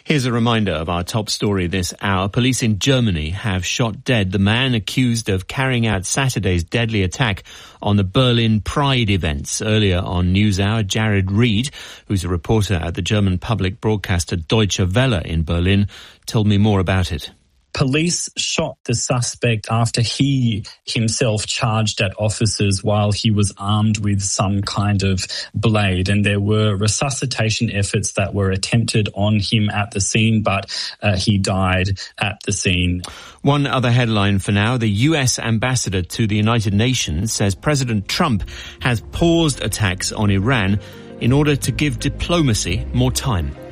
Here's a reminder of our top story this hour. Police in Germany have shot dead the man accused of carrying out Saturday's deadly attack on the Berlin Pride events. Earlier on NewsHour, Jared Reed, who's a reporter at the German public broadcaster Deutsche Welle in Berlin, told me more about it. Police shot the suspect after he himself charged at officers while he was armed with some kind of blade. And there were resuscitation efforts that were attempted on him at the scene, but he died at the scene. One other headline for now. The US ambassador to the United Nations says President Trump has paused attacks on Iran in order to give diplomacy more time.